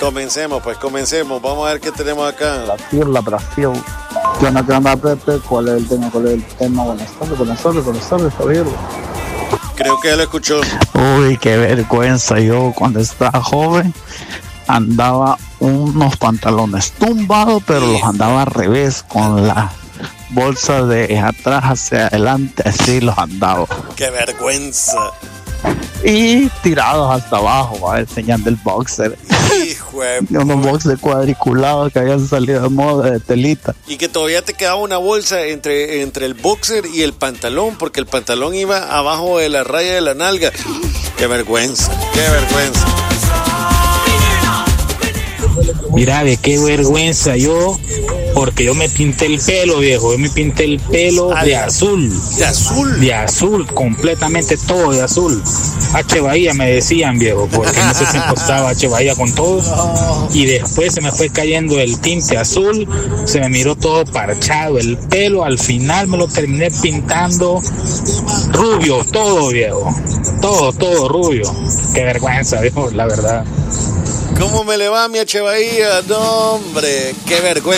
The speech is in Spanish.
Comencemos. Vamos a ver qué tenemos acá. La Brasil. ¿Qué onda, Pepe? ¿Cuál es el tema? Buenas tardes, Javier. Creo que ya lo escuchó. Uy, qué vergüenza. Yo cuando estaba joven andaba unos pantalones tumbados, pero los andaba al revés, con la bolsa de atrás hacia adelante, así los andaba. ¡Qué vergüenza! Y tirados hasta abajo, enseñando el boxer. Hijo de... unos boxers cuadriculados que habían salido de moda, de telita. Y que todavía te quedaba una bolsa entre el boxer y el pantalón, porque el pantalón iba abajo de la raya de la nalga. ¡Qué vergüenza! Mira, de qué vergüenza porque yo me pinté el pelo, viejo. Yo me pinté el pelo de azul. ¿De azul? De azul, completamente todo de azul. H. Bahía me decían, viejo, porque en ese tiempo estaba H. Bahía con todo. Y después se me fue cayendo el tinte azul, se me miró todo parchado el pelo. Al final me lo terminé pintando rubio, todo, viejo. Todo rubio. Qué vergüenza, viejo, la verdad. ¿Cómo me le va mi H. Bahía? No, hombre, qué vergüenza.